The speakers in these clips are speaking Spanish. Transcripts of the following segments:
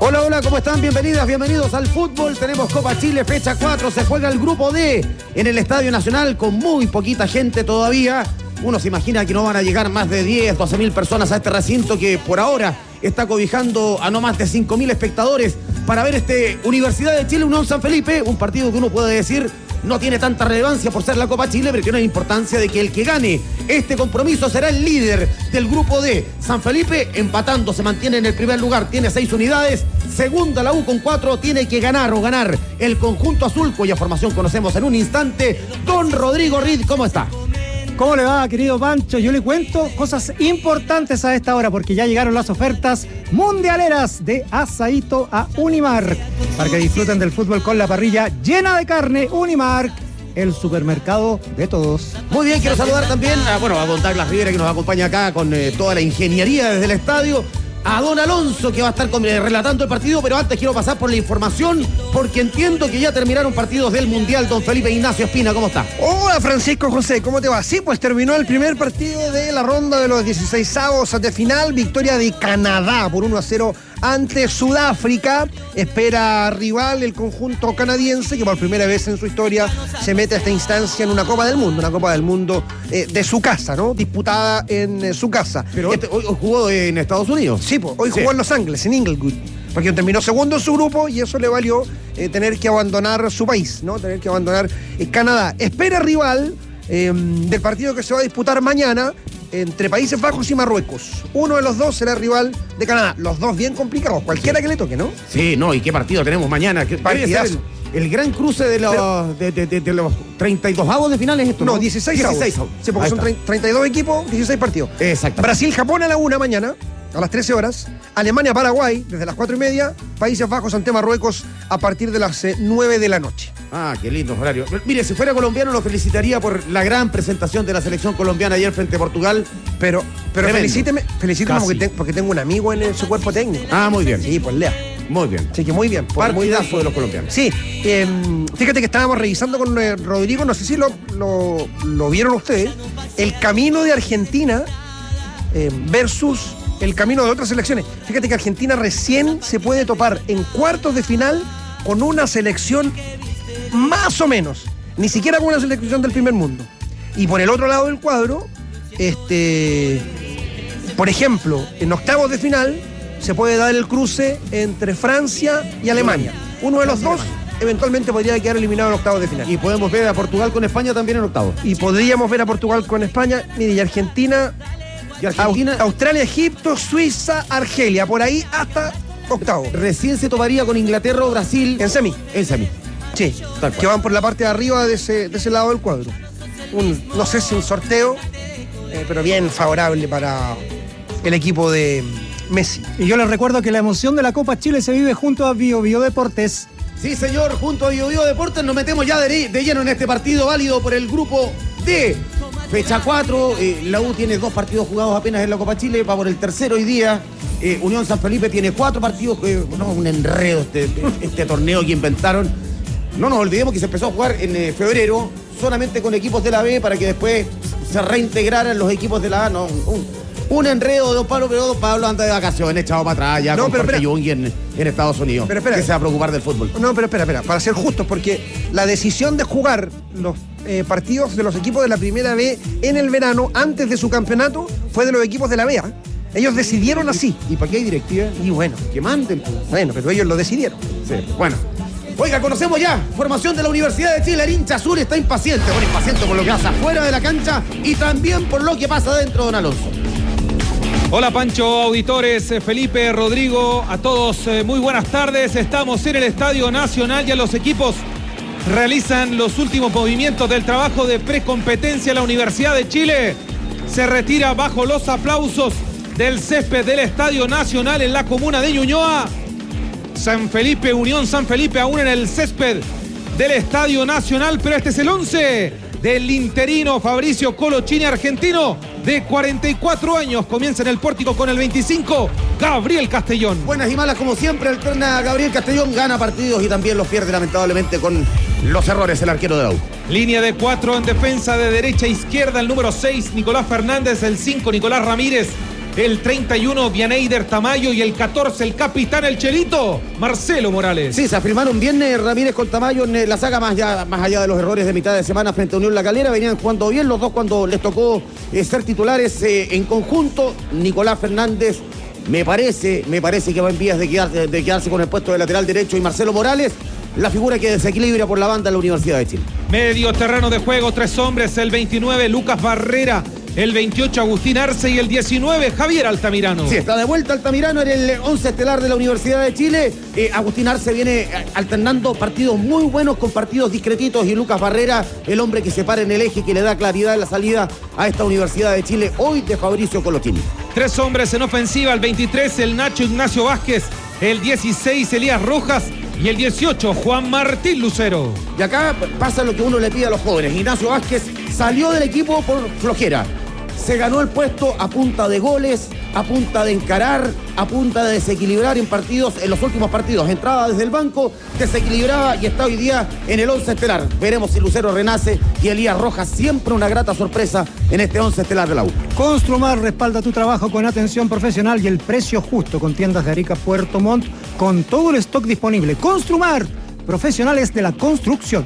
Hola, hola, ¿cómo están? Bienvenidas, bienvenidos al fútbol. Tenemos Copa Chile, fecha 4, se juega el grupo D en el Estadio Nacional con muy poquita gente todavía. Uno se imagina que no van a llegar más de 10, 12.000 personas a este recinto que por ahora está cobijando a no más de 5.000 espectadores para ver Universidad de Chile, Unión San Felipe, un partido que uno puede decir no tiene tanta relevancia por ser la Copa Chile, pero tiene la importancia de que el que gane este compromiso será el líder del grupo D. San Felipe empatando se mantiene en el primer lugar, tiene 6 unidades. Segunda la U con 4, tiene que ganar el conjunto azul, cuya formación conocemos en un instante. Don Rodrigo Reed, ¿cómo está? ¿Cómo le va, querido Pancho? Yo le cuento cosas importantes a esta hora porque ya llegaron las ofertas mundialeras de Asaíto a Unimark para que disfruten del fútbol con la parrilla llena de carne. Unimark, el supermercado de todos. Muy bien, quiero saludar también a don Douglas Rivera, que nos acompaña acá con toda la ingeniería desde el estadio. A don Alonso, que va a estar relatando el partido, pero antes quiero pasar por la información, porque entiendo que ya terminaron partidos del Mundial. Don Felipe Ignacio Espina, ¿cómo está? Hola, Francisco José, ¿cómo te va? Sí, pues terminó el primer partido de la ronda de los 16avos de final, victoria de Canadá por 1-0 ante Sudáfrica. Espera rival el conjunto canadiense, que por primera vez en su historia se mete a esta instancia en una Copa del Mundo de su casa, ¿no? Disputada en su casa. Pero hoy jugó en Estados Unidos. Sí, pues, hoy jugó en Los Ángeles, en Inglewood, porque terminó segundo en su grupo y eso le valió tener que abandonar su país, ¿no? Tener que abandonar Canadá. Espera rival del partido que se va a disputar mañana entre Países Bajos y Marruecos. Uno de los dos será rival de Canadá. Los dos bien complicados, cualquiera que le toque, ¿no? Sí, no, ¿y qué partido tenemos mañana? Partidazo. El gran cruce de los 32avos de finales esto, ¿no? No, 16avos. Sí, porque son 32 equipos, 16 partidos. Exacto. Brasil-Japón a la 1 mañana, a las 13 horas. Alemania-Paraguay, desde las 4:30. Países Bajos ante Marruecos a partir de las 9 de la noche. Ah, qué lindo horario. Mire, si fuera colombiano lo felicitaría por la gran presentación de la selección colombiana ayer frente a Portugal. Pero felicíteme porque tengo un amigo en su cuerpo técnico. Ah, muy bien. Sí, pues lea. Muy bien. Sí, que muy bien. Partidazo de los colombianos. Sí, fíjate que estábamos revisando con Rodrigo, no sé si lo vieron ustedes, el camino de Argentina versus el camino de otras selecciones. Fíjate que Argentina recién se puede topar en cuartos de final con una selección más o menos, ni siquiera con una selección del primer mundo. Y por el otro lado del cuadro, por ejemplo, en octavos de final se puede dar el cruce entre Francia y Alemania. Uno de los dos eventualmente podría quedar eliminado en octavos de final. Y podemos ver a Portugal con España también en octavos. Y podríamos ver a Portugal con España, mire, y Argentina, Australia, Egipto, Suiza, Argelia, por ahí hasta octavos. Recién se toparía con Inglaterra o Brasil. En semi. Sí, que van por la parte de arriba de ese lado del cuadro. No sé si un sorteo, pero bien favorable para el equipo de Messi. Y yo les recuerdo que la emoción de la Copa Chile se vive junto a Bio Deportes. Sí, señor, junto a Bio Deportes nos metemos ya de lleno en este partido válido por el grupo D. Fecha 4, la U tiene 2 partidos jugados apenas en la Copa Chile, va por el tercero hoy día. Unión San Felipe tiene 4 partidos, un enredo este torneo que inventaron. No nos olvidemos que se empezó a jugar en febrero solamente con equipos de la B para que después se reintegraran los equipos de la A. No, un enredo de Don Pablo, pero Don Pablo anda de vacaciones, echado para atrás ya con Jorge Jung en Estados Unidos. Pero espera, que se va a preocupar del fútbol. No, pero espera, para ser justos, porque la decisión de jugar los partidos de los equipos de la primera B en el verano, antes de su campeonato, fue de los equipos de la B. Ellos decidieron así. ¿Y para qué hay directiva? Y bueno, que manden. Bueno, pero ellos lo decidieron. Sí, bueno. Oiga, conocemos ya formación de la Universidad de Chile. El hincha azul está impaciente por lo que pasa fuera de la cancha y también por lo que pasa dentro, don Alonso. Hola Pancho, auditores, Felipe, Rodrigo, a todos muy buenas tardes. Estamos en el Estadio Nacional, ya los equipos realizan los últimos movimientos del trabajo de precompetencia. La Universidad de Chile se retira bajo los aplausos del césped del Estadio Nacional en la comuna de Ñuñoa. San Felipe, Unión San Felipe aún en el césped del Estadio Nacional, pero este es el 11 del interino Fabricio Colochini, argentino de 44 años. Comienza en el pórtico con el 25, Gabriel Castellón. Buenas y malas como siempre, alterna Gabriel Castellón, gana partidos y también los pierde lamentablemente con los errores el arquero de la U. Línea de 4 en defensa de derecha a izquierda, el número 6 Nicolás Fernández, el 5 Nicolás Ramírez, el 31 Vianeyder Tamayo y el 14 el capitán, el Chelito, Marcelo Morales. Sí, se afirmaron bien Ramírez con Tamayo en la saga, más allá de los errores de mitad de semana frente a Unión La Calera. Venían jugando bien los dos cuando les tocó ser titulares en conjunto. Nicolás Fernández me parece que va en vías de quedarse con el puesto de lateral derecho, y Marcelo Morales, la figura que desequilibra por la banda en la Universidad de Chile. Medio terreno de juego, 3 hombres, el 29 Lucas Barrera, el 28 Agustín Arce y el 19 Javier Altamirano. Sí, está de vuelta Altamirano en el 11 estelar de la Universidad de Chile. Agustín Arce viene alternando partidos muy buenos con partidos discretitos, y Lucas Barrera, el hombre que se para en el eje, que le da claridad en la salida a esta Universidad de Chile hoy de Fabricio Colochini. 3 hombres en ofensiva, el 23 el Nacho Ignacio Vázquez, el 16 Elías Rojas y el 18 Juan Martín Lucero. Y acá pasa lo que uno le pide a los jóvenes. Ignacio Vázquez salió del equipo por flojera. Se ganó el puesto a punta de goles, a punta de encarar, a punta de desequilibrar en los últimos partidos. Entraba desde el banco, desequilibraba y está hoy día en el 11 estelar. Veremos si Lucero renace, y Elías Rojas, siempre una grata sorpresa en este 11 estelar de la U. Construmar respalda tu trabajo con atención profesional y el precio justo, con tiendas de Arica, Puerto Montt, con todo el stock disponible. Construmar, profesionales de la construcción.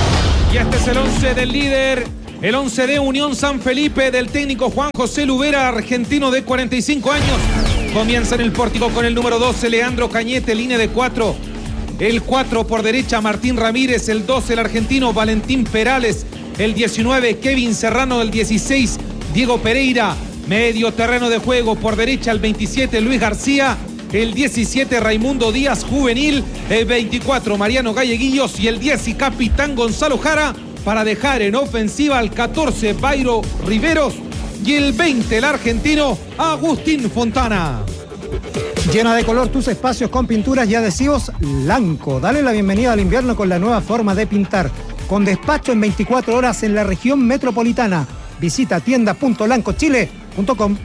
Y este es el 11 del líder. El 11 de Unión San Felipe del técnico Juan José Lubera, argentino de 45 años. Comienza en el pórtico con el número 12, Leandro Cañete, línea de 4. El 4 por derecha, Martín Ramírez. El 12, el argentino Valentín Perales. El 19, Kevin Serrano. El 16, Diego Pereira. Medio terreno de juego por derecha, el 27, Luis García. El 17, Raimundo Díaz, juvenil. El 24, Mariano Galleguillos. Y el 10, y capitán Gonzalo Jara, para dejar en ofensiva al 14, Bairo Riveros, y el 20, el argentino Agustín Fontana. Llena de color tus espacios con pinturas y adhesivos Lanco. Dale la bienvenida al invierno con la nueva forma de pintar, con despacho en 24 horas en la región metropolitana. Visita tienda.lancochile.com.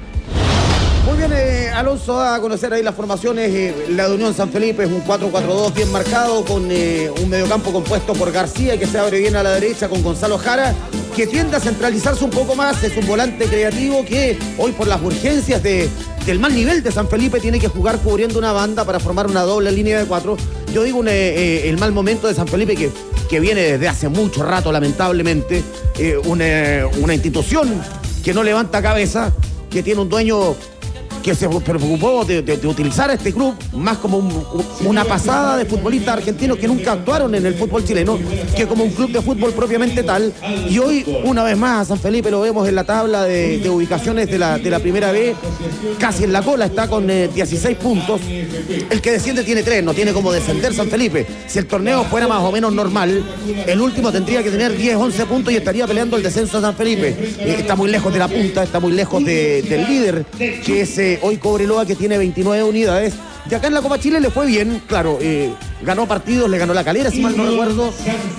Muy bien, Alonso da a conocer ahí las formaciones. La de Unión San Felipe es un 4-4-2 bien marcado, con un mediocampo compuesto por García, que se abre bien a la derecha, con Gonzalo Jara, que tiende a centralizarse un poco más. Es un volante creativo que hoy, por las urgencias del mal nivel de San Felipe, tiene que jugar cubriendo una banda para formar una doble línea de 4. Yo digo el mal momento de San Felipe que viene desde hace mucho rato, lamentablemente. Una institución que no levanta cabeza, que tiene un dueño que se preocupó de utilizar a este club más como una pasada de futbolistas argentinos que nunca actuaron en el fútbol chileno, que como un club de fútbol propiamente tal. Y hoy, una vez más, a San Felipe lo vemos en la tabla de ubicaciones de la primera B, casi en la cola, está con 16 puntos. El que desciende tiene 3, no tiene como descender San Felipe. Si el torneo fuera más o menos normal, el último tendría que tener 10, 11 puntos y estaría peleando el descenso a San Felipe. Está muy lejos de la punta, está muy lejos del líder, que es hoy Cobreloa, que tiene 29 unidades. Y acá en la Copa Chile le fue bien, claro, ganó partidos, le ganó La Calera, si mal no recuerdo,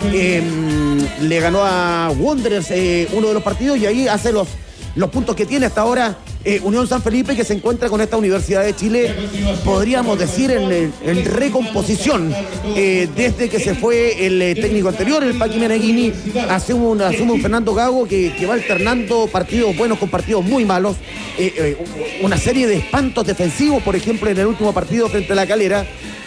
le ganó a Wanderers uno de los partidos, y ahí hace los puntos que tiene hasta ahora Unión San Felipe, que se encuentra con esta Universidad de Chile, podríamos decir, en recomposición. Desde que se fue el técnico anterior, el Paqui Meneghini, asume un Fernando Gago que va alternando partidos buenos con partidos muy malos. Una serie de espantos defensivos, por ejemplo, en el último partido frente a La Calera,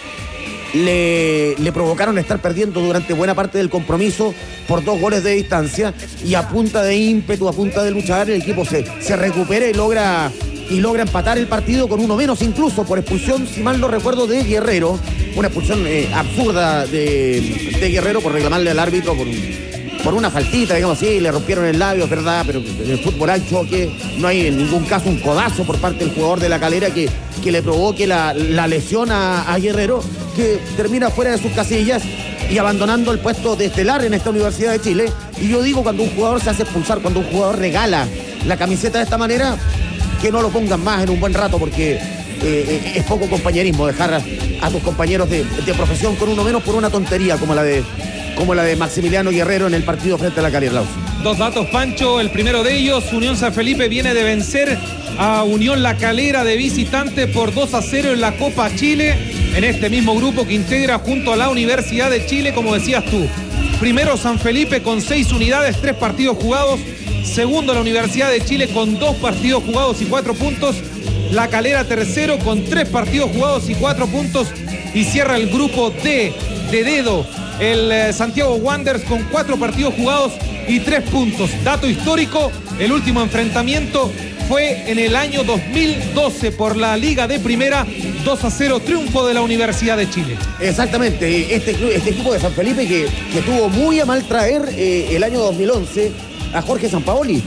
le provocaron estar perdiendo durante buena parte del compromiso por 2 goles de distancia, y a punta de ímpetu, a punta de luchar, el equipo se recupera y logra empatar el partido con uno menos, incluso por expulsión, si mal no recuerdo, de Guerrero. Una expulsión absurda de Guerrero por reclamarle al árbitro por una faltita, digamos así. Le rompieron el labio, es verdad, pero en el fútbol hay choque, no hay en ningún caso un codazo por parte del jugador de La Calera que le provoque la lesión a Guerrero, que termina fuera de sus casillas y abandonando el puesto de estelar en esta Universidad de Chile. Y yo digo, cuando un jugador se hace expulsar, cuando un jugador regala la camiseta de esta manera, que no lo pongan más en un buen rato, porque es poco compañerismo dejar a tus compañeros de profesión con uno menos por una tontería como la de Maximiliano Guerrero en el partido frente a La Calera. 2 datos, Pancho. El primero de ellos, Unión San Felipe viene de vencer a Unión La Calera de visitante por 2-0 en la Copa Chile, en este mismo grupo que integra junto a la Universidad de Chile, como decías tú. Primero San Felipe con 6 unidades, 3 partidos jugados. Segundo la Universidad de Chile con 2 partidos jugados y 4 puntos. La Calera tercero con 3 partidos jugados y 4 puntos. Y cierra el grupo D de dedo el Santiago Wanderers con 4 partidos jugados y 3 puntos. Dato histórico, el último enfrentamiento fue en el año 2012 por la Liga de Primera, 2-0 triunfo de la Universidad de Chile. Exactamente, este equipo de San Felipe que tuvo muy a mal traer el año 2011 a Jorge Sampaoli.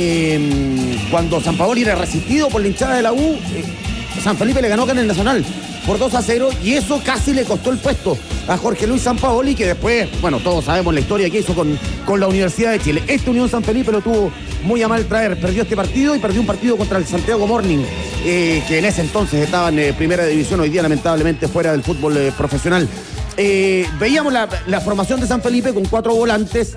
Cuando Sampaoli era resistido por la hinchada de la U, San Felipe le ganó acá en el Nacional por 2-0 y eso casi le costó el puesto a Jorge Luis Sampaoli, que después, bueno, todos sabemos la historia que hizo con la Universidad de Chile. Esta Unión San Felipe lo tuvo muy a mal traer, perdió este partido y perdió un partido contra el Santiago Morning, que en ese entonces estaba en primera división, hoy día lamentablemente fuera del fútbol profesional. Veíamos la formación de San Felipe con 4 volantes,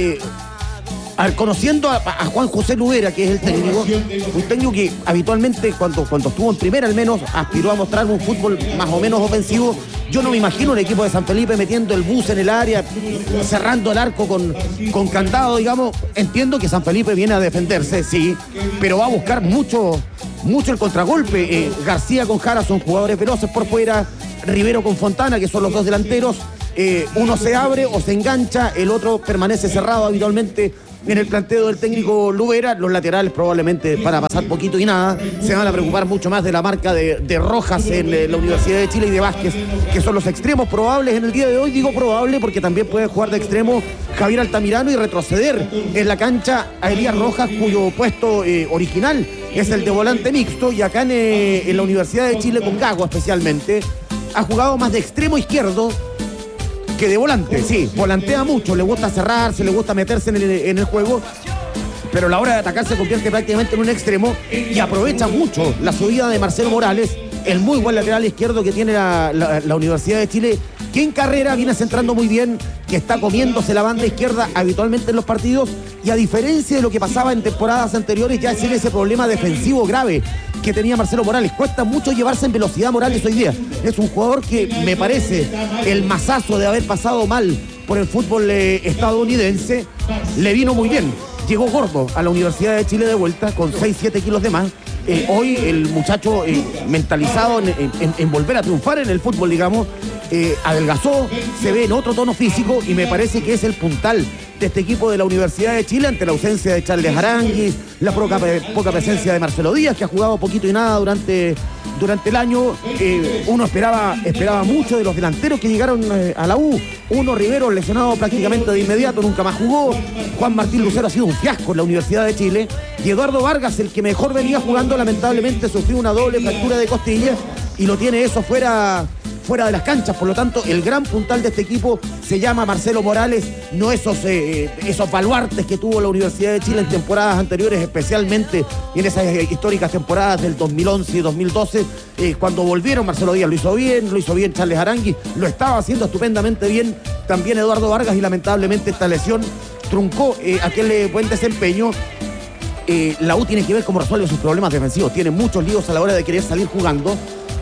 conociendo a Juan José Lubera, que es el técnico, un técnico que habitualmente cuando estuvo en primera al menos aspiró a mostrar un fútbol más o menos ofensivo. Yo no me imagino un equipo de San Felipe metiendo el bus en el área, cerrando el arco con candado, digamos. Entiendo que San Felipe viene a defenderse, sí, pero va a buscar mucho el contragolpe. García con Jara son jugadores veloces por fuera, Rivero con Fontana, que son los 2 delanteros. Uno se abre o se engancha, el otro permanece cerrado habitualmente en el planteo del técnico Lubera. Los laterales probablemente para pasar poquito y nada se van a preocupar mucho más de la marca de Rojas en la Universidad de Chile y de Vázquez, que son los extremos probables en el día de hoy. Digo probable porque también puede jugar de extremo Javier Altamirano y retroceder en la cancha a Elías Rojas, cuyo puesto original es el de volante mixto, y acá en la Universidad de Chile con Gago especialmente ha jugado más de extremo izquierdo que de volante. Sí, volantea mucho, le gusta cerrarse, le gusta meterse en el juego, pero a la hora de atacar se convierte prácticamente en un extremo y aprovecha mucho la subida de Marcelo Morales, el muy buen lateral izquierdo que tiene la Universidad de Chile, que en carrera viene centrando muy bien, que está comiéndose la banda izquierda habitualmente en los partidos, y a diferencia de lo que pasaba en temporadas anteriores, ya es ese problema defensivo grave que tenía Marcelo Morales. Cuesta mucho llevarse en velocidad Morales hoy día. Es un jugador que me parece el mazazo de haber pasado mal por el fútbol estadounidense le vino muy bien. Llegó gordo a la Universidad de Chile de vuelta con 6-7 kilos de más. Hoy el muchacho mentalizado en volver a triunfar en el fútbol, digamos, adelgazó, se ve en otro tono físico y me parece que es el puntal de este equipo de la Universidad de Chile ante la ausencia de Charles Aranguis, la poca presencia de Marcelo Díaz, que ha jugado poquito y nada durante el año. Uno esperaba mucho de los delanteros que llegaron a la U. Uno, Rivero, lesionado prácticamente de inmediato, nunca más jugó. Juan Martín Lucero ha sido un fiasco en la Universidad de Chile. Y Eduardo Vargas, el que mejor venía jugando, lamentablemente sufrió una doble fractura de costilla y lo tiene eso fuera de las canchas. Por lo tanto, el gran puntal de este equipo se llama Marcelo Morales, no esos baluartes que tuvo la Universidad de Chile en temporadas anteriores, especialmente en esas históricas temporadas del 2011 y 2012, cuando volvieron. Marcelo Díaz lo hizo bien Charles Aranguis, lo estaba haciendo estupendamente bien también Eduardo Vargas, y lamentablemente esta lesión truncó aquel buen desempeño. La U tiene que ver cómo resuelve sus problemas defensivos, tiene muchos líos a la hora de querer salir jugando.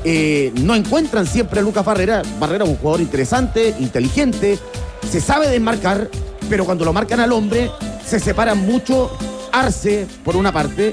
No encuentran siempre a Lucas Barrera. Barrera es un jugador interesante, inteligente, se sabe desmarcar, pero cuando lo marcan al hombre se separan mucho. Arce, por una parte,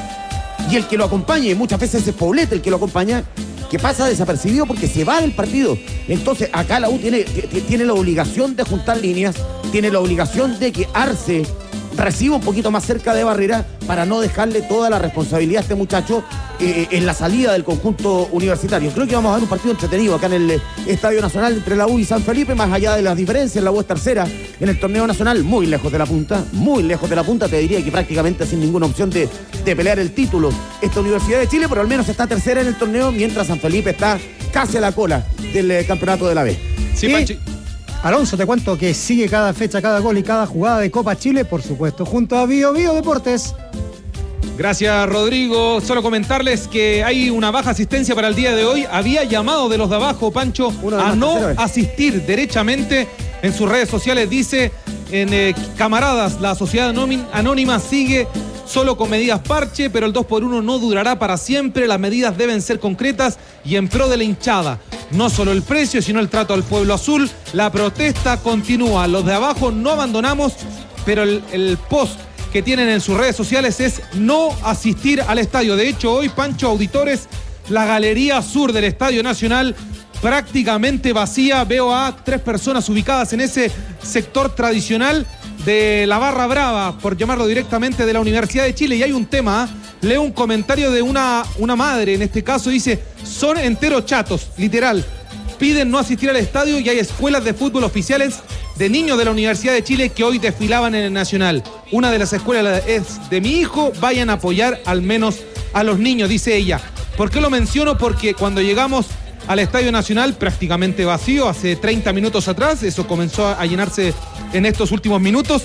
y el que lo acompañe, muchas veces es Poblete el que lo acompaña, que pasa desapercibido porque se va del partido. Entonces acá la U tiene la obligación de juntar líneas, tiene la obligación de que Arce reciba un poquito más cerca de Barrera para no dejarle toda la responsabilidad a este muchacho en la salida del conjunto universitario. Creo que vamos a ver un partido entretenido acá en el Estadio Nacional entre la U y San Felipe, más allá de las diferencias. La U es tercera en el torneo nacional, muy lejos de la punta, te diría que prácticamente sin ninguna opción de pelear el título esta Universidad de Chile, pero al menos está tercera en el torneo, mientras San Felipe está casi a la cola del campeonato de la B. Sí, Panchi. Alonso, te cuento que sigue cada fecha, cada gol y cada jugada de Copa Chile, por supuesto, junto a Bio Deportes. Gracias, Rodrigo. Solo comentarles que hay una baja asistencia para el día de hoy. Había llamado de los de abajo, Pancho, a no asistir derechamente. En sus redes sociales dice, camaradas, la sociedad anónima sigue solo con medidas parche, pero el 2x1 no durará para siempre. Las medidas deben ser concretas y en pro de la hinchada. No solo el precio, sino el trato al pueblo azul. La protesta continúa. Los de abajo no abandonamos, pero el post que tienen en sus redes sociales es no asistir al estadio. De hecho, hoy, Pancho, auditores, la galería sur del Estadio Nacional prácticamente vacía. Veo a 3 personas ubicadas en ese sector tradicional de la barra brava, por llamarlo directamente, de la Universidad de Chile. Y hay un tema, leo un comentario de una madre, en este caso, dice: son enteros chatos, literal. Piden no asistir al estadio y hay escuelas de fútbol oficiales de niños de la Universidad de Chile que hoy desfilaban en el Nacional. Una de las escuelas es de mi hijo, vayan a apoyar al menos a los niños, dice ella. ¿Por qué lo menciono? Porque cuando llegamos al Estadio Nacional, prácticamente vacío, hace 30 minutos atrás, eso comenzó a llenarse en estos últimos minutos,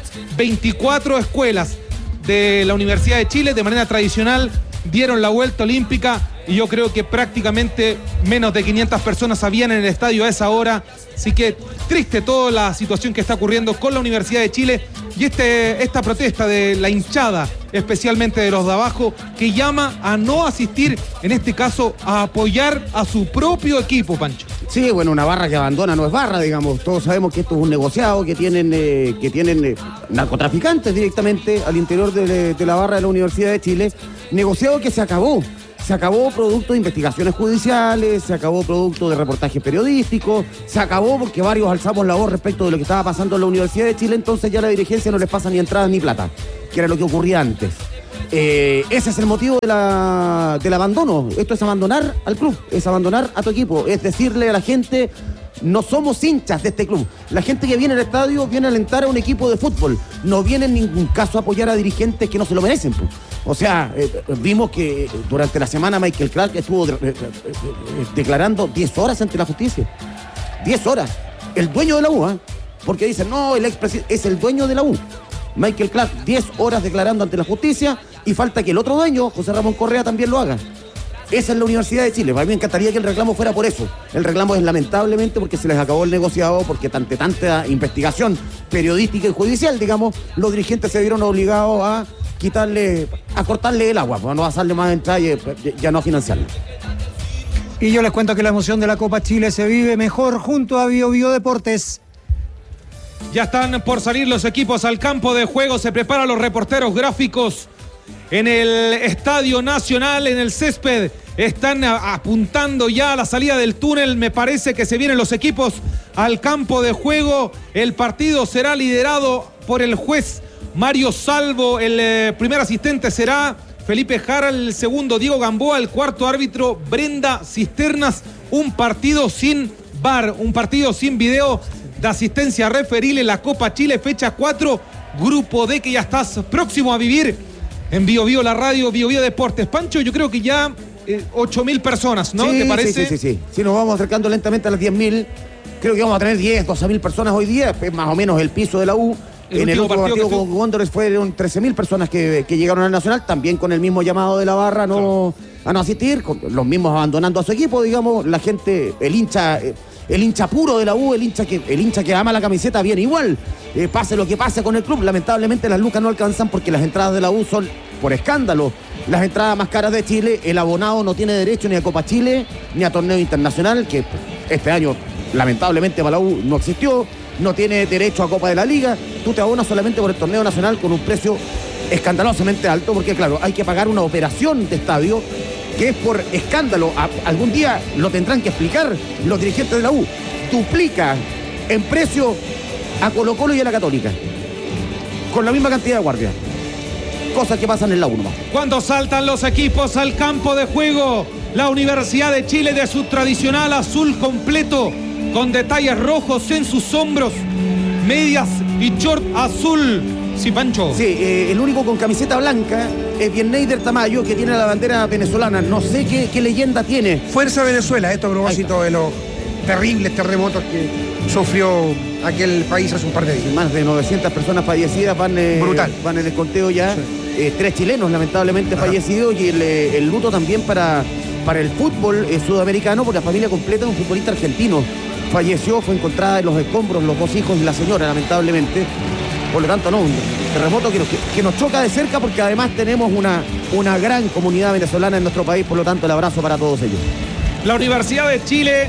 24 escuelas de la Universidad de Chile de manera tradicional dieron la vuelta olímpica y yo creo que prácticamente menos de 500 personas habían en el estadio a esa hora. Así que triste toda la situación que está ocurriendo con la Universidad de Chile y esta protesta de la hinchada, especialmente de los de abajo, que llama a no asistir, en este caso a apoyar a su propio equipo, Pancho. Sí, bueno, una barra que abandona no es barra, digamos. Todos sabemos que esto es un negociado, que tienen narcotraficantes directamente al interior de la barra de la Universidad de Chile. Negociado que se acabó. Se acabó producto de investigaciones judiciales, se acabó producto de reportajes periodísticos, se acabó porque varios alzamos la voz respecto de lo que estaba pasando en la Universidad de Chile, entonces ya la dirigencia no les pasa ni entradas ni plata, que era lo que ocurría antes. Ese es el motivo del abandono. Esto es abandonar al club, es abandonar a tu equipo, es decirle a la gente: no somos hinchas de este club. La gente que viene al estadio viene a alentar a un equipo de fútbol, no viene en ningún caso a apoyar a dirigentes que no se lo merecen, pues. O sea, vimos que durante la semana Michael Clark estuvo declarando 10 horas ante la justicia. 10 horas. El dueño de la U, porque dicen, no, el expresidente es el dueño de la U. Michael Clark, 10 horas declarando ante la justicia, y falta que el otro dueño, José Ramón Correa, también lo haga. Esa es la Universidad de Chile. A mí me encantaría que el reclamo fuera por eso. El reclamo es lamentablemente porque se les acabó el negociado, porque tanta investigación periodística y judicial, digamos, los dirigentes se vieron obligados a cortarle el agua, para no pasarle más entrada y ya no financiarlo. Y yo les cuento que la emoción de la Copa Chile se vive mejor junto a Bio Bio Deportes. Ya están por salir los equipos al campo de juego, se preparan los reporteros gráficos en el Estadio Nacional, en el césped. Están apuntando ya a la salida del túnel. Me parece que se vienen los equipos al campo de juego. El partido será liderado por el juez Mario Salvo. El primer asistente será Felipe Jara, el segundo Diego Gamboa, el cuarto árbitro Brenda Cisternas. Un partido sin VAR, un partido sin video de asistencia referil en la Copa Chile, fecha 4, Grupo D, que ya estás próximo a vivir en Bio Bio, la radio Bio Bio Deportes. Pancho, yo creo que ya 8.000 personas, ¿no? Sí, ¿te parece? Sí. Si nos vamos acercando lentamente a las 10.000, creo que vamos a tener 10, 12.000 personas hoy día, es más o menos el piso de la U. En el otro partido con Wanderers fueron 13.000 personas que llegaron al Nacional, también con el mismo llamado de la barra a no asistir, con los mismos abandonando a su equipo, digamos, la gente, el hincha puro de la U, el hincha que ama la camiseta viene igual, pase lo que pase con el club. Lamentablemente las lucas no alcanzan porque las entradas de la U son, por escándalo, las entradas más caras de Chile. El abonado no tiene derecho ni a Copa Chile ni a torneo internacional, que este año lamentablemente para la U no existió. No tiene derecho a Copa de la Liga. Tú te abonas solamente por el torneo nacional con un precio escandalosamente alto, porque claro, hay que pagar una operación de estadio que es por escándalo. Algún día lo tendrán que explicar los dirigentes de la U. Duplica en precio a Colo-Colo y a la Católica, con la misma cantidad de guardias. Cosas que pasan en la U nomás. Cuando saltan los equipos al campo de juego, la Universidad de Chile de su tradicional azul completo, con detalles rojos en sus hombros, medias y short azul. Sí, Pancho. Sí, el único con camiseta blanca es Bienneider Tamayo, que tiene la bandera venezolana. No sé qué leyenda tiene. Fuerza Venezuela, esto a propósito de los terribles terremotos que sufrió aquel país hace un par de días. Más de 900 personas fallecidas van en el conteo ya. Sí. 3 chilenos lamentablemente fallecidos, y el luto también para el fútbol sudamericano, porque la familia completa de un futbolista argentino falleció, fue encontrada en los escombros, los 2 hijos y la señora, lamentablemente. Por lo tanto, no, un terremoto que nos choca de cerca, porque además tenemos una gran comunidad venezolana en nuestro país. Por lo tanto, el abrazo para todos ellos. La Universidad de Chile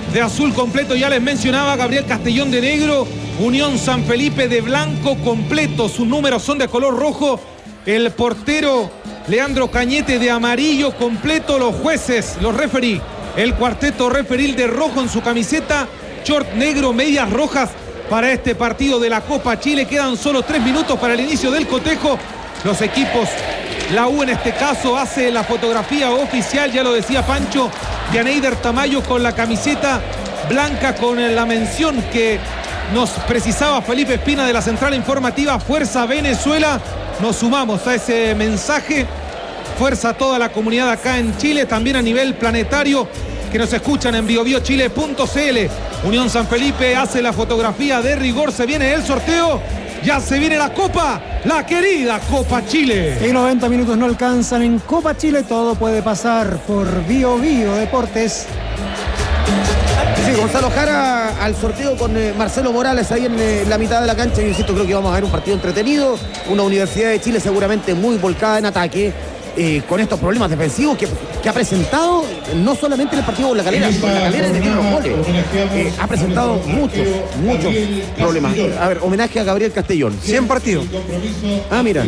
de azul completo, ya les mencionaba, Gabriel Castellón de negro, Unión San Felipe de blanco completo, sus números son de color rojo, el portero Leandro Cañete de amarillo completo, los jueces, los referí, el cuarteto referil de rojo en su camiseta, short negro, medias rojas para este partido de la Copa Chile. Quedan solo 3 minutos para el inicio del cotejo. Los equipos, la U en este caso hace la fotografía oficial, ya lo decía Pancho, Yaneider Tamayo con la camiseta blanca con la mención que nos precisaba Felipe Espina de la central informativa, Fuerza Venezuela. Nos sumamos a ese mensaje, fuerza a toda la comunidad acá en Chile, también a nivel planetario, que nos escuchan en biobiochile.cl. Unión San Felipe hace la fotografía de rigor, se viene el sorteo, ya se viene la Copa, la querida Copa Chile. Y 90 minutos no alcanzan en Copa Chile, todo puede pasar por Bio Deportes. Sí, Gonzalo Jara al sorteo con Marcelo Morales ahí en la mitad de la cancha. Yo insisto, creo que vamos a ver un partido entretenido, una Universidad de Chile seguramente muy volcada en ataque, con estos problemas defensivos que ha presentado, no solamente en el partido con la Calera, con la Calera de los goles, ha presentado muchos problemas. A ver, homenaje a Gabriel Castellón. 100 partidos. Ah, mira.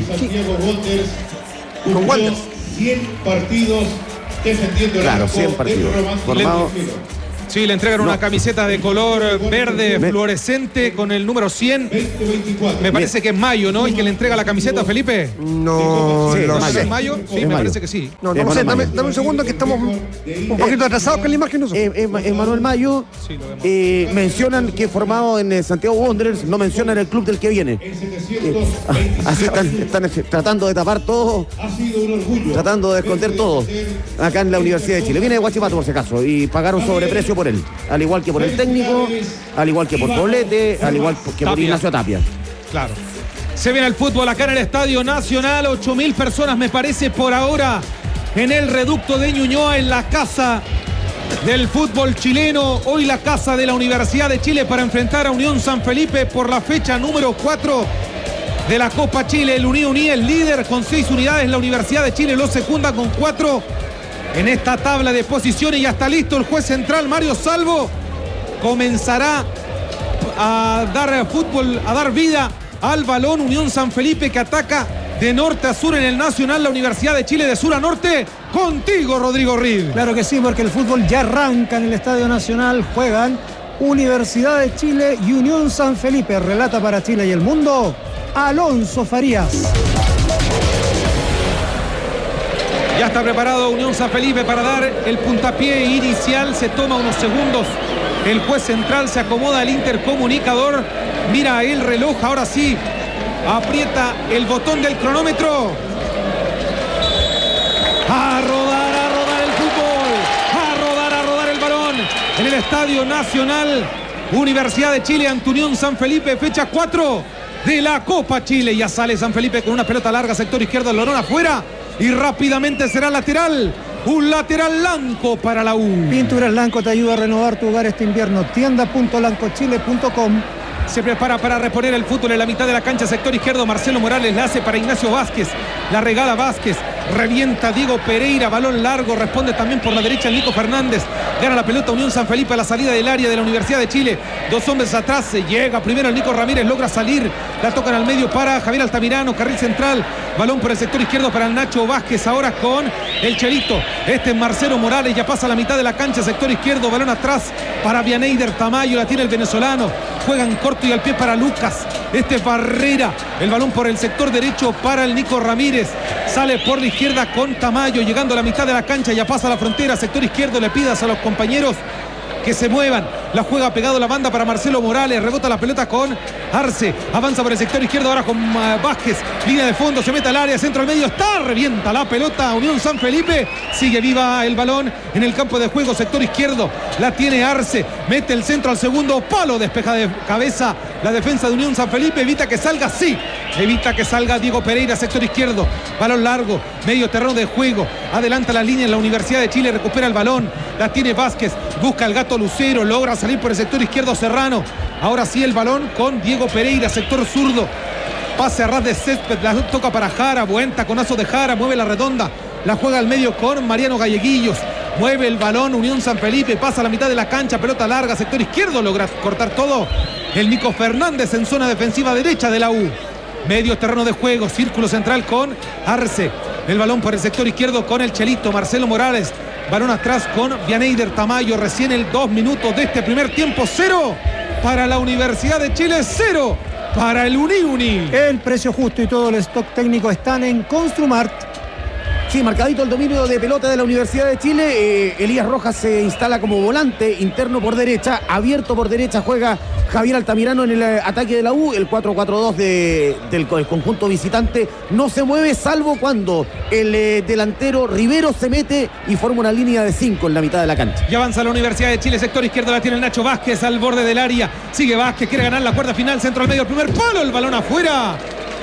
Con Wanderers. 100 partidos defendiendo. Claro, 100 partidos. Formado. Sí, le entregan una camiseta de color verde fluorescente con el número 100. Me parece que es Mayo, ¿no? El que le entrega la camiseta, Felipe. No, Sí, no es sé. ¿Es Mayo? Sí, Es me Mayo. parece que sí. No, Es no sé, Manuel dame un segundo que estamos un poquito atrasados con la imagen nosotros. Es Manuel Mayo. Sí, lo vemos. Mencionan que formado en Santiago Wanderers, no mencionan el club del que viene. Así están tratando de tapar todo, Ha sido un orgullo. tratando de esconder todo acá en la Universidad de Chile. Viene de Huachipato por si acaso y pagaron sobreprecio por él, al igual que por el técnico, al igual que por Poblete, al igual que por Tapia. Ignacio Tapia. Claro. Se viene el fútbol acá en el Estadio Nacional. 8.000 personas, me parece, por ahora en el reducto de Ñuñoa, en la casa del fútbol chileno. Hoy la casa de la Universidad de Chile para enfrentar a Unión San Felipe por la fecha número 4 de la Copa Chile. El Unión es líder con 6 unidades. La Universidad de Chile lo secunda con 4 en esta tabla de posiciones. Ya está listo el juez central, Mario Salvo. Comenzará a dar fútbol, a dar vida al balón. Unión San Felipe que ataca de norte a sur en el Nacional. La Universidad de Chile de sur a norte. Contigo, Rodrigo Reed. Claro que sí, porque el fútbol ya arranca en el Estadio Nacional. Juegan Universidad de Chile y Unión San Felipe. Relata para Chile y el mundo Alonso Farías. Ya está preparado Unión San Felipe para dar el puntapié inicial. Se toma unos segundos. El juez central se acomoda al intercomunicador. Mira el reloj. Ahora sí. Aprieta el botón del cronómetro. A rodar el fútbol. A rodar el balón. En el Estadio Nacional. Universidad de Chile ante Unión San Felipe. Fecha 4 de la Copa Chile. Ya sale San Felipe con una pelota larga. Sector izquierdo. El balón afuera. Y rápidamente será lateral. Un lateral blanco para la U. Pinturas Blanco te ayuda a renovar tu hogar este invierno. Tienda.blancochile.com. Se prepara para reponer el fútbol en la mitad de la cancha, sector izquierdo. Marcelo Morales la hace para Ignacio Vázquez. La regala Vázquez. Revienta Diego Pereira. Balón largo. Responde también por la derecha Nico Fernández. Gana la pelota Unión San Felipe a la salida del área de la Universidad de Chile. 2 hombres atrás. Se llega primero el Nico Ramírez. Logra salir. La tocan al medio para Javier Altamirano. Carril central. Balón por el sector izquierdo para el Nacho Vázquez. Ahora con el Chelito. Este es Marcelo Morales. Ya pasa a la mitad de la cancha. Sector izquierdo. Balón atrás para Vianeider Tamayo. La tiene el venezolano. Juegan corto y al pie para Lucas. Este es Barrera. El balón por el sector derecho para el Nico Ramírez. Sale por la izquierda con Tamayo. Llegando a la mitad de la cancha. Ya pasa a la frontera. Sector izquierdo. Le pidas a los compañeros que se muevan. La juega pegado la banda para Marcelo Morales. Rebota la pelota con Arce. Avanza por el sector izquierdo ahora con Vázquez. Línea de fondo. Se mete al área. Centro al medio. Está. Revienta la pelota. Unión San Felipe. Sigue viva el balón en el campo de juego. Sector izquierdo. La tiene Arce. Mete el centro al segundo palo. Despeja de cabeza la defensa de Unión San Felipe. Evita que salga. Sí. Evita que salga Diego Pereira. Sector izquierdo. Balón largo. Medio terreno de juego. Adelanta la línea en la Universidad de Chile. Recupera el balón. La tiene Vázquez. Busca el gato Lucero. Logra salir por el sector izquierdo Serrano. Ahora sí el balón con Diego Pereira. Sector zurdo. Pase a ras de césped. La toca para Jara. Buen taconazo de Jara. Mueve la redonda. La juega al medio con Mariano Galleguillos. Mueve el balón Unión San Felipe, pasa a la mitad de la cancha, pelota larga, sector izquierdo, logra cortar todo el Nico Fernández en zona defensiva derecha de la U. Medio terreno de juego, círculo central con Arce. El balón por el sector izquierdo con el Chelito, Marcelo Morales. Balón atrás con Vianeyder Tamayo. Recién el 2 minutos de este primer tiempo. 0 para la Universidad de Chile, 0 para el Uni. El precio justo y todo el stock técnico están en Construmart. Sí, marcadito el dominio de pelota de la Universidad de Chile. Elías Rojas se instala como volante, interno por derecha, abierto por derecha, juega Javier Altamirano en el ataque de la U. El 4-4-2 del conjunto visitante no se mueve, salvo cuando el delantero Rivero se mete y forma una línea de 5 en la mitad de la cancha. Y avanza la Universidad de Chile, sector izquierdo la tiene el Nacho Vázquez al borde del área. Sigue Vázquez, quiere ganar la cuerda final, centro al medio, el primer palo, el balón afuera.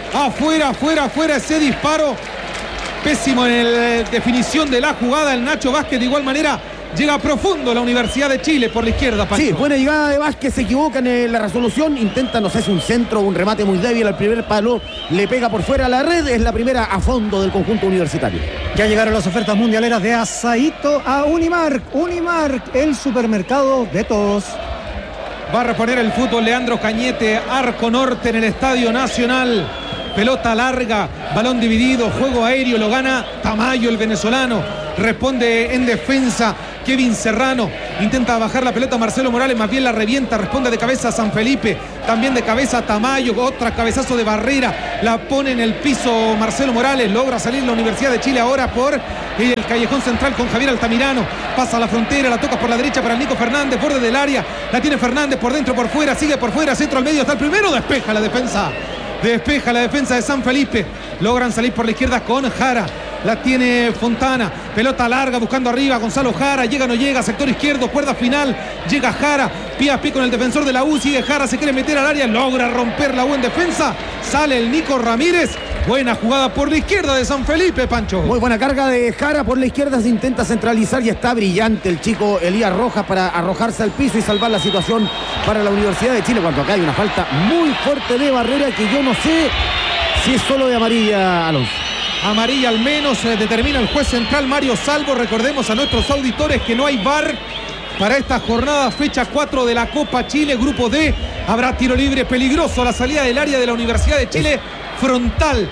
Afuera, ese disparo. Pésimo en la definición de la jugada el Nacho Vázquez. De igual manera llega profundo la Universidad de Chile por la izquierda, Pancho. Sí, buena llegada de Vázquez, se equivoca en la resolución, intenta, no sé si un centro o un remate muy débil al primer palo, le pega por fuera a la red, es la primera a fondo del conjunto universitario. Ya llegaron las ofertas mundialeras de Asaíto a Unimark. Unimark, el supermercado de todos. Va a reponer el fútbol Leandro Cañete, Arco Norte en el Estadio Nacional. Pelota larga, balón dividido, juego aéreo, lo gana Tamayo, el venezolano. Responde en defensa Kevin Serrano. Intenta bajar la pelota Marcelo Morales, más bien la revienta. Responde de cabeza San Felipe, también de cabeza Tamayo. Otra cabezazo de barrera, la pone en el piso Marcelo Morales. Logra salir la Universidad de Chile ahora por el callejón central con Javier Altamirano. Pasa a la frontera, la toca por la derecha para Nico Fernández, borde del área. La tiene Fernández por dentro, por fuera, sigue por fuera, centro al medio, está el primero, despeja la defensa. Despeja la defensa de San Felipe. Logran salir por la izquierda con Jara. La tiene Fontana. Pelota larga buscando arriba. Gonzalo Jara. Llega o no llega. Sector izquierdo. Cuerda final. Llega Jara. Pie a pie con el defensor de la U. Sigue Jara. Se quiere meter al área. Logra romper la U en defensa. Sale el Nico Ramírez. Buena jugada por la izquierda de San Felipe, Pancho. Muy buena carga de Jara por la izquierda. Se intenta centralizar y está brillante el chico Elías Rojas para arrojarse al piso y salvar la situación para la Universidad de Chile. Cuando acá hay una falta muy fuerte de Barrera que yo no sé si es solo de amarilla, Alonso. Amarilla al menos determina el juez central Mario Salvo. Recordemos a nuestros auditores que no hay VAR para esta jornada, fecha 4 de la Copa Chile, Grupo D. Habrá tiro libre peligroso a la salida del área de la Universidad de Chile, frontal,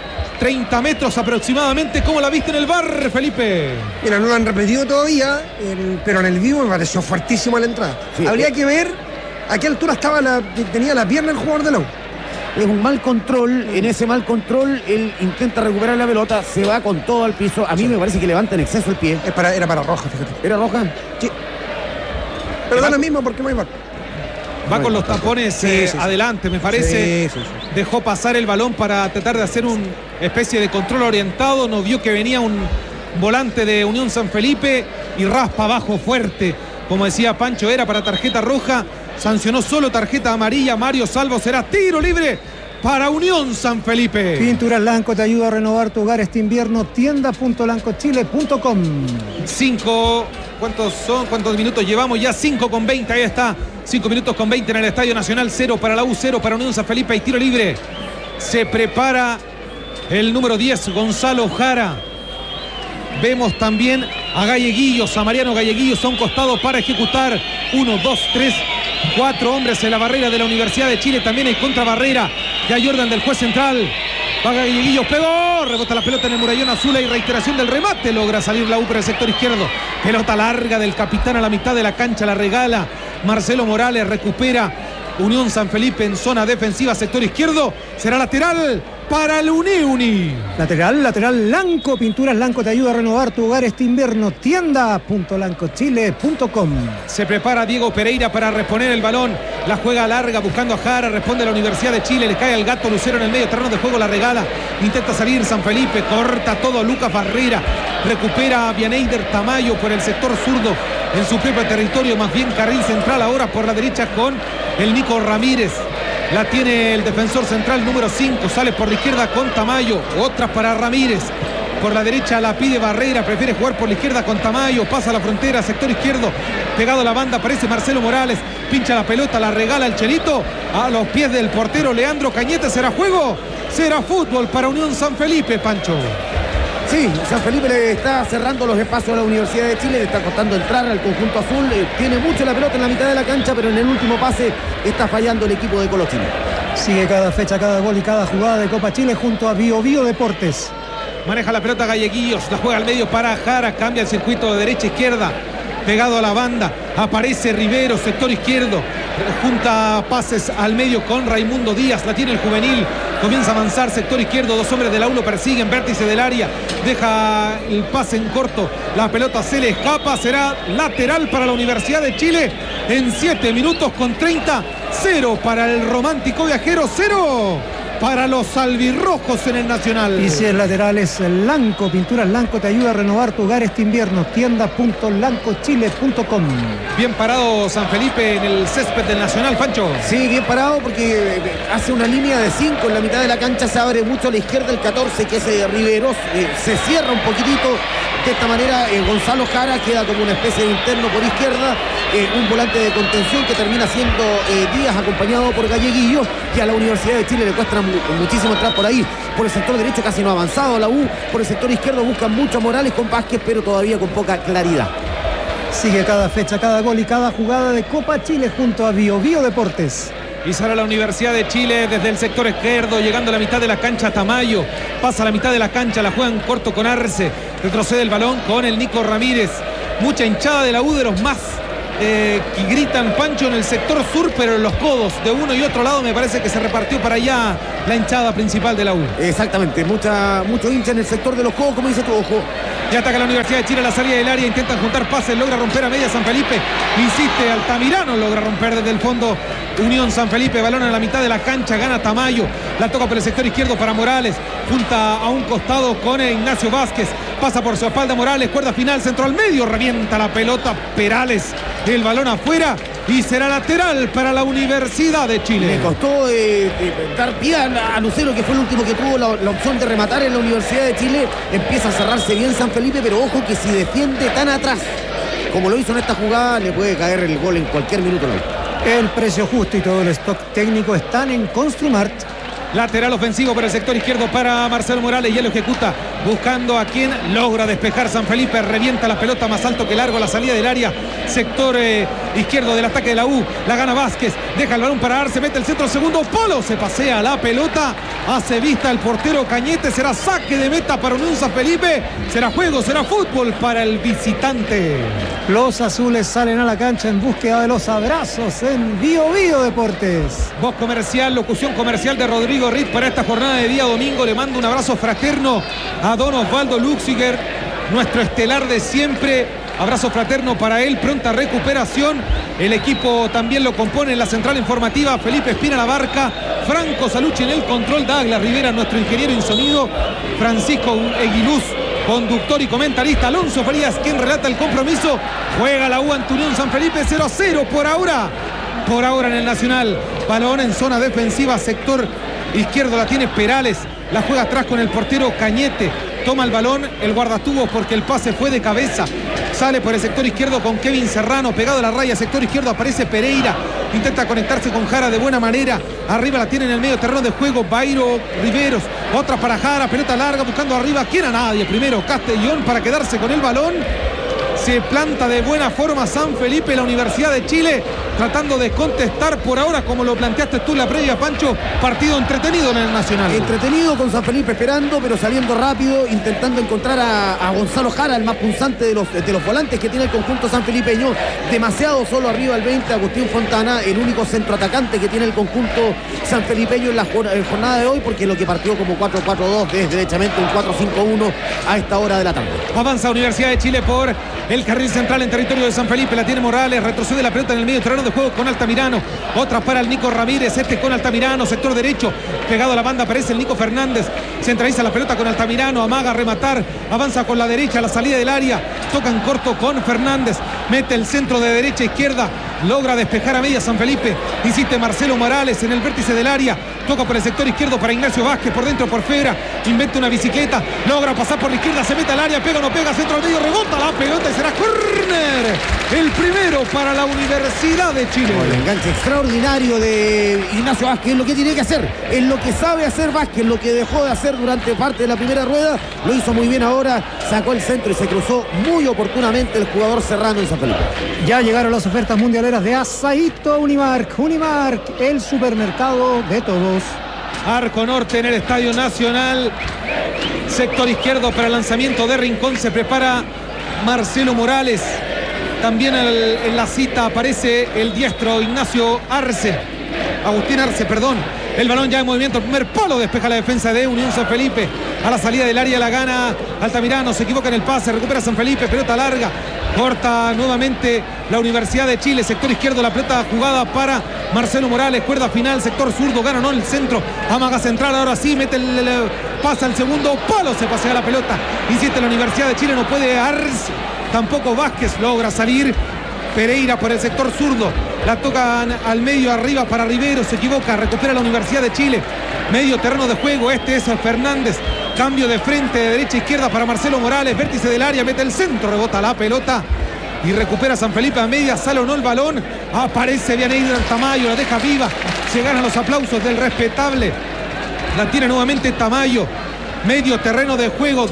30 metros aproximadamente. ¿Cómo la viste en el VAR, Felipe? Mira, no lo han repetido todavía, pero en el vivo me pareció fuertísimo la entrada. Sí, habría que ver a qué altura tenía la pierna el jugador de la U. Es un mal control, en ese mal control él intenta recuperar la pelota, se va con todo al piso. A mí me parece que levanta en exceso el pie. Era para Roja, fíjate. ¿Era Roja? Sí. Pero da lo mismo porque no hay VAR. Va con los tapones adelante, me parece. Sí. Dejó pasar el balón para tratar de hacer una especie de control orientado. No vio que venía un volante de Unión San Felipe y raspa abajo fuerte. Como decía Pancho, era para tarjeta roja. Sancionó solo tarjeta amarilla. Mario Salvo, será tiro libre para Unión San Felipe. Pinturas Lanco te ayuda a renovar tu hogar este invierno. Tienda.lancochile.com. 5, ¿cuántos son? ¿Cuántos minutos llevamos? Ya 5:20, ahí está. 5 minutos con 20 en el Estadio Nacional. 0 para la U, 0 para Unión San Felipe. Y tiro libre. Se prepara el número 10, Gonzalo Jara. Vemos también a Galleguillos, a Mariano Galleguillos a un costado para ejecutar. 1, 2, 3, 4 hombres en la barrera de la Universidad de Chile. También hay contrabarrera. Ya Jordan del juez central. Va Galleguillos, pegó. Rebota la pelota en el murallón azul. Y reiteración del remate. Logra salir la U por el sector izquierdo. Pelota larga del capitán a la mitad de la cancha. La regala Marcelo Morales. Recupera Unión San Felipe en zona defensiva. Sector izquierdo. Será lateral para el Uni. Lateral Lanco. Pinturas Lanco te ayuda a renovar tu hogar este invierno. Tienda.lancochile.com. Se prepara Diego Pereira para reponer el balón. La juega larga buscando a Jara. Responde la Universidad de Chile. Le cae al gato Lucero en el medio terreno de juego. La regala. Intenta salir San Felipe. Corta todo Lucas Barrera. Recupera a Vianeyder Tamayo por el sector zurdo. En su propio territorio. Más bien carril central ahora por la derecha con el Nico Ramírez. La tiene el defensor central número 5. Sale por la izquierda con Tamayo. Otra para Ramírez. Por la derecha la pide Barrera. Prefiere jugar por la izquierda con Tamayo. Pasa a la frontera. Sector izquierdo. Pegado a la banda. Aparece Marcelo Morales. Pincha la pelota. La regala el Chelito. A los pies del portero Leandro Cañete. ¿Será juego? Será fútbol para Unión San Felipe, Pancho. Sí, San Felipe le está cerrando los espacios a la Universidad de Chile, le está costando entrar al conjunto azul, tiene mucho la pelota en la mitad de la cancha, pero en el último pase está fallando el equipo de Colo-Chile. Sigue cada fecha, cada gol y cada jugada de Copa Chile junto a Bio Bio Deportes. Maneja la pelota Galleguillos, la juega al medio para Jara, cambia el circuito de derecha a izquierda, pegado a la banda, aparece Rivero, sector izquierdo, junta pases al medio con Raimundo Díaz, la tiene el juvenil, comienza a avanzar, sector izquierdo, dos hombres de la U lo persiguen, vértice del área, deja el pase en corto, la pelota se le escapa, será lateral para la Universidad de Chile en 7 minutos con 30, 0 para el romántico viajero, 0 para los albirrojos en el Nacional. Y si el lateral es Lanco, Pinturas Lanco te ayuda a renovar tu hogar este invierno. Tienda.lancochile.com. Bien parado San Felipe en el césped del Nacional, Pancho. Sí, bien parado porque hace una línea de 5 en la mitad de la cancha, se abre mucho a la izquierda el 14 que es Riveros, se cierra un poquitito. De esta manera Gonzalo Jara queda como una especie de interno por izquierda, un volante de contención que termina siendo Díaz acompañado por Galleguillo, que a la Universidad de Chile le cuesta muchísimo entrar por ahí. Por el sector derecho casi no ha avanzado la U, por el sector izquierdo buscan mucho a Morales con Vázquez, pero todavía con poca claridad. Sigue cada fecha, cada gol y cada jugada de Copa Chile junto a Bio Bio Deportes. Y sale la Universidad de Chile desde el sector izquierdo, llegando a la mitad de la cancha Tamayo. Pasa a la mitad de la cancha, la juega en corto con Arce. Retrocede el balón con el Nico Ramírez. Mucha hinchada de la U, de los más que gritan, Pancho, en el sector sur, pero en los codos de uno y otro lado me parece que se repartió para allá la hinchada principal de la U. Exactamente, mucho hincha en el sector de los codos, como dice tu ojo. Ya ataca la Universidad de Chile a la salida del área, intentan juntar pases, logra romper a media San Felipe, insiste Altamirano, logra romper desde el fondo Unión San Felipe, balón en la mitad de la cancha, gana Tamayo, la toca por el sector izquierdo para Morales, junta a un costado con Ignacio Vázquez, pasa por su espalda Morales, cuerda final, centro al medio, revienta la pelota Perales, el balón afuera y será lateral para la Universidad de Chile. Le costó dar pie a Lucero, que fue el último que tuvo la opción de rematar en la Universidad de Chile. Empieza a cerrarse bien San Felipe, pero ojo que si defiende tan atrás como lo hizo en esta jugada, le puede caer el gol en cualquier minuto. El precio justo y todo el stock técnico están en Construmart. Lateral ofensivo por el sector izquierdo para Marcelo Morales, ya lo ejecuta buscando a quien logra despejar San Felipe, revienta la pelota más alto que largo a la salida del área, sector izquierdo del ataque de la U, la gana Vázquez, deja el balón para Arce, mete el centro segundo, Polo se pasea la pelota, hace vista el portero Cañete, será saque de meta para Unión San Felipe, será juego, será fútbol para el visitante. Los azules salen a la cancha en búsqueda de los abrazos en Bio Bio Deportes. Voz comercial, locución comercial de Rodrigo Riz para esta jornada de día domingo. Le mando un abrazo fraterno a don Osvaldo Luxiger, nuestro estelar de siempre. Abrazo fraterno para él, pronta recuperación. El equipo también lo compone en la central informativa Felipe Espina la Barca, Franco Salucci en el control, Douglas Rivera, nuestro ingeniero en sonido, Francisco Eguiluz, conductor y comentarista, Alonso Farías, quien relata el compromiso. Juega la U ante Unión San Felipe, 0-0 por ahora. Por ahora en el Nacional. Balón en zona defensiva, sector izquierdo la tiene Perales, la juega atrás con el portero Cañete, toma el balón el guardatubos porque el pase fue de cabeza, sale por el sector izquierdo con Kevin Serrano, pegado a la raya, sector izquierdo aparece Pereira, intenta conectarse con Jara de buena manera, arriba la tiene en el medio terreno de juego Bairo Riveros, otra para Jara, pelota larga buscando arriba, ¿quién a nadie? Primero Castellón para quedarse con el balón. Se planta de buena forma San Felipe, la Universidad de Chile, tratando de contestar por ahora, como lo planteaste tú en la previa, Pancho, partido entretenido en el Nacional. Entretenido con San Felipe esperando, pero saliendo rápido, intentando encontrar a Gonzalo Jara, el más punzante de los volantes que tiene el conjunto sanfelipeño. Demasiado solo arriba el 20, Agustín Fontana, el único centroatacante que tiene el conjunto sanfelipeño en la jornada de hoy, porque lo que partió como 4-4-2 es derechamente un 4-5-1 a esta hora de la tarde. Avanza Universidad de Chile por el carril central en territorio de San Felipe, la tiene Morales, retrocede la pelota en el medio terreno de juego con Altamirano, otra para el Nico Ramírez, con Altamirano, sector derecho, pegado a la banda aparece el Nico Fernández, centraliza la pelota con Altamirano, amaga a rematar, avanza con la derecha a la salida del área, toca en corto con Fernández, mete el centro de derecha a izquierda, logra despejar a media San Felipe, insiste Marcelo Morales en el vértice del área, toca por el sector izquierdo para Ignacio Vázquez, por dentro por Febra, inventa una bicicleta, logra pasar por la izquierda, se mete al área, pega o no pega, centro al medio, rebota la pelota y será córner, el primero para la Universidad de Chile. El enganche extraordinario de Ignacio Vázquez, es lo que tiene que hacer, es lo que sabe hacer Vázquez, lo que dejó de hacer durante parte de la primera rueda, lo hizo muy bien ahora, sacó el centro y se cruzó muy oportunamente el jugador Serrano en San Felipe. Ya llegaron las ofertas mundialeras de Asaíto Unimark. Unimark, el supermercado de todos. Arco Norte en el Estadio Nacional, sector izquierdo para el lanzamiento de Rincón, se prepara Marcelo Morales, también en la cita aparece el diestro Agustín Arce, perdón. El balón ya en movimiento, el primer palo despeja la defensa de Unión San Felipe. A la salida del área la gana Altamirano, se equivoca en el pase, recupera San Felipe, pelota larga. Corta nuevamente la Universidad de Chile, sector izquierdo, la pelota jugada para Marcelo Morales, cuerda final, sector zurdo, gana no el centro, amaga central, ahora sí, pasa el segundo palo, se pasea la pelota. Insiste la Universidad de Chile, no puede Arce, tampoco Vázquez logra salir. Pereira por el sector zurdo, la tocan al medio arriba para Rivero, se equivoca, recupera la Universidad de Chile, medio terreno de juego, este es Fernández, cambio de frente de derecha a izquierda para Marcelo Morales, vértice del área, mete el centro, rebota la pelota y recupera San Felipe a media, sale o no el balón, aparece Vianney Tamayo, la deja viva, se ganan los aplausos del respetable, la tiene nuevamente Tamayo, medio terreno de juego,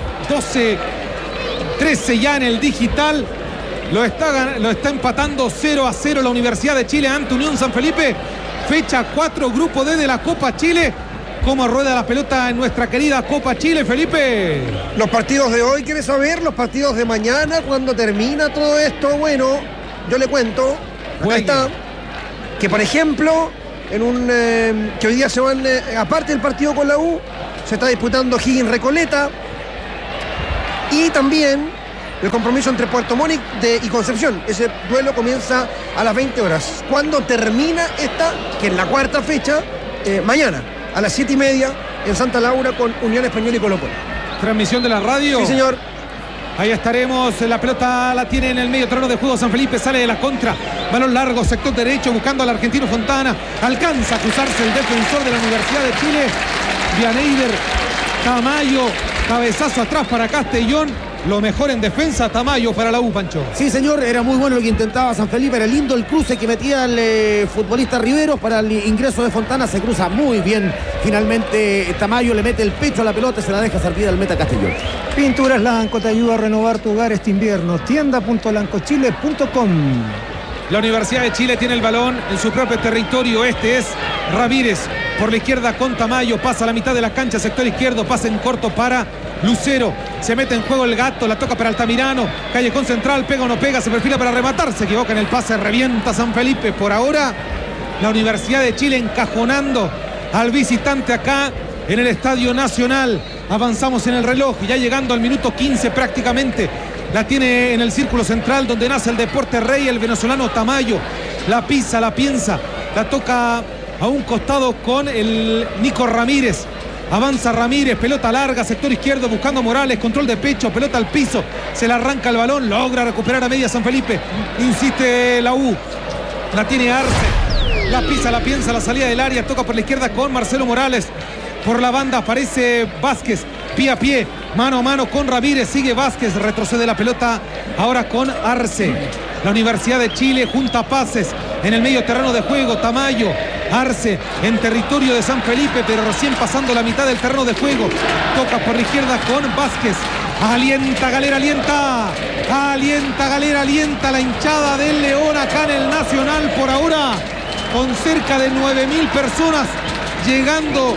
12-13 ya en el digital. Lo está empatando 0-0 la Universidad de Chile ante Unión San Felipe. Fecha 4, grupo D de la Copa Chile. ¿Cómo rueda la pelota en nuestra querida Copa Chile, Felipe? Los partidos de hoy, ¿quieres saber? Los partidos de mañana, cuando termina todo esto. Bueno, yo le cuento, acá está, que por ejemplo, que hoy día se van, aparte del partido con la U, se está disputando Higgins Recoleta. Y también el compromiso entre Puerto Montt y Concepción. Ese duelo comienza a las 20 horas. Cuando termina esta, que es la cuarta fecha, mañana, a las 7:30 en Santa Laura con Unión Española y Colo-Colo. Transmisión de la radio. Sí, señor. Ahí estaremos, la pelota la tiene en el medio terreno de juego San Felipe, sale de la contra, balón largo, sector derecho, buscando al argentino Fontana, alcanza a cruzarse el defensor de la Universidad de Chile, Vianeider Tamayo, cabezazo atrás para Castellón. Lo mejor en defensa, Tamayo para la U, Pancho. Sí, señor, era muy bueno lo que intentaba San Felipe, era lindo el cruce que metía el futbolista Riveros para el ingreso de Fontana, se cruza muy bien. Finalmente Tamayo le mete el pecho a la pelota y se la deja servida al meta Castellón. Pinturas Lanco te ayuda a renovar tu hogar este invierno. Tienda.lancochile.com. La Universidad de Chile tiene el balón en su propio territorio. Este es Ramírez por la izquierda con Tamayo, pasa a la mitad de la cancha, sector izquierdo, pasa en corto para Lucero, se mete en juego el Gato, la toca para Altamirano, callejón central, pega o no pega, se perfila para rematar, se equivoca en el pase, revienta San Felipe. Por ahora la Universidad de Chile encajonando al visitante acá en el Estadio Nacional. Avanzamos en el reloj, ya llegando al minuto 15 prácticamente. La tiene en el círculo central donde nace el deporte rey, el venezolano Tamayo. La pisa, la piensa, la toca a un costado con el Nico Ramírez. Avanza Ramírez, pelota larga, sector izquierdo, buscando Morales, control de pecho, pelota al piso, se le arranca el balón, logra recuperar a media San Felipe, insiste la U, la tiene Arce, la pisa, la piensa, la salida del área, toca por la izquierda con Marcelo Morales, por la banda aparece Vázquez, pie a pie, mano a mano con Ramírez, sigue Vázquez, retrocede la pelota ahora con Arce. La Universidad de Chile junta pases en el medio terreno de juego, Tamayo, Arce en territorio de San Felipe, pero recién pasando la mitad del terreno de juego, toca por la izquierda con Vázquez, alienta Galera, alienta Galera, alienta la hinchada del León acá en el Nacional, por ahora con cerca de 9.000 personas llegando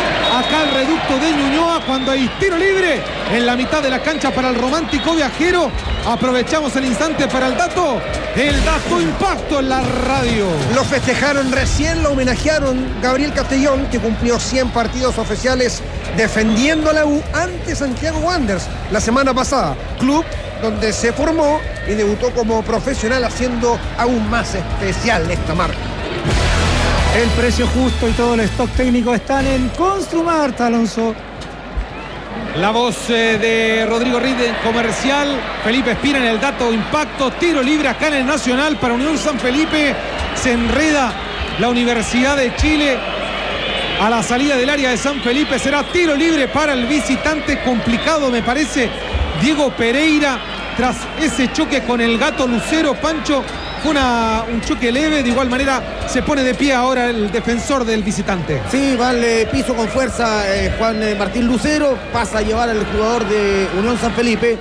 acá al reducto de Ñuñoa, cuando hay tiro libre en la mitad de la cancha para el romántico viajero. Aprovechamos el instante para el dato impacto en la radio. Lo festejaron recién, lo homenajearon Gabriel Castellón, que cumplió 100 partidos oficiales defendiendo a la U ante Santiago Wanderers la semana pasada, club donde se formó y debutó como profesional, haciendo aún más especial esta marca. El precio justo y todo el stock técnico están en Construmart, Alonso. La voz de Rodrigo Reed en comercial. Felipe Espina en el dato impacto. Tiro libre acá en el Nacional para Unión San Felipe. Se enreda la Universidad de Chile a la salida del área de San Felipe. Será tiro libre para el visitante. Complicado me parece Diego Pereira tras ese choque con el Gato Lucero. Pancho, fue un choque leve. De igual manera se pone de pie ahora el defensor del visitante. Sí, va al piso con fuerza Juan Martín Lucero. Pasa a llevar al jugador de Unión San Felipe.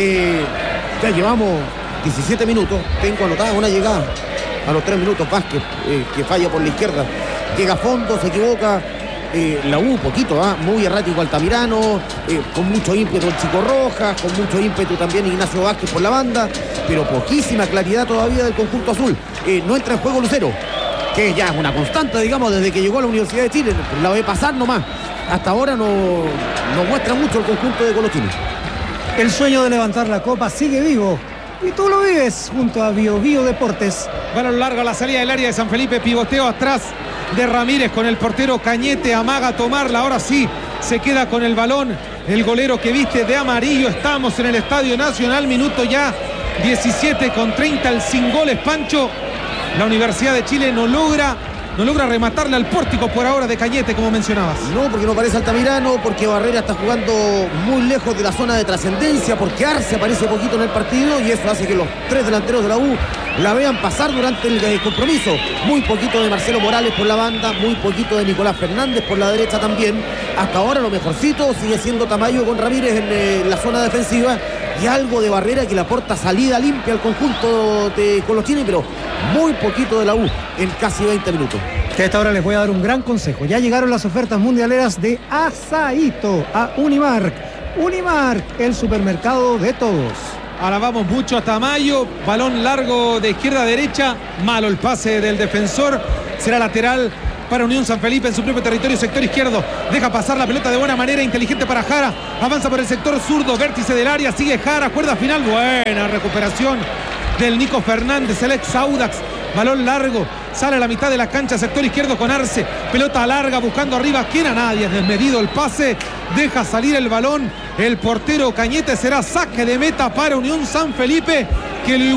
Ya llevamos 17 minutos. Tengo anotada una llegada a los 3 minutos. Vázquez, que falla por la izquierda. Llega a fondo, se equivoca. La U un poquito, muy errático Altamirano, con mucho ímpetu el Chico Rojas, con mucho ímpetu también Ignacio Vázquez por la banda, pero poquísima claridad todavía del conjunto azul. No entra en juego Lucero, que ya es una constante, digamos, desde que llegó a la Universidad de Chile. La ve pasar nomás. Hasta ahora no muestra mucho el conjunto de Colochini. El sueño de levantar la copa sigue vivo. Y tú lo vives junto a Bio Deportes. Balón largo a la salida del área de San Felipe. Pivoteo atrás de Ramírez con el portero Cañete. Amaga a tomarla. Ahora sí se queda con el balón el golero que viste de amarillo. Estamos en el Estadio Nacional. Minuto ya 17:30. El sin goles, Pancho. La Universidad de Chile no logra rematarle al pórtico por ahora de Cañete, como mencionabas. No, porque no aparece Altamirano, porque Barrera está jugando muy lejos de la zona de trascendencia, porque Arce aparece poquito en el partido y eso hace que los 3 delanteros de la U la vean pasar durante el compromiso. Muy poquito de Marcelo Morales por la banda, muy poquito de Nicolás Fernández por la derecha también. Hasta ahora lo mejorcito sigue siendo Tamayo con Ramírez en la zona defensiva y algo de Barrera que le aporta salida limpia al conjunto de Colochini, pero muy poquito de la U en casi 20 minutos. Que a esta hora les voy a dar un gran consejo. Ya llegaron las ofertas mundialeras de Asaíto a Unimark. Unimark, el supermercado de todos. Alabamos mucho a Tamayo. Balón largo de izquierda a derecha. Malo el pase del defensor. Será lateral para Unión San Felipe en su propio territorio, sector izquierdo. Deja pasar la pelota de buena manera, inteligente para Jara. Avanza por el sector zurdo, vértice del área. Sigue Jara, cuerda final. Buena recuperación del Nico Fernández, el ex Audax. Balón largo, sale a la mitad de la cancha, sector izquierdo con Arce. Pelota larga, buscando arriba. ¿Quién a nadie? Desmedido el pase. Deja salir el balón el portero Cañete. Será saque de meta para Unión San Felipe, que lo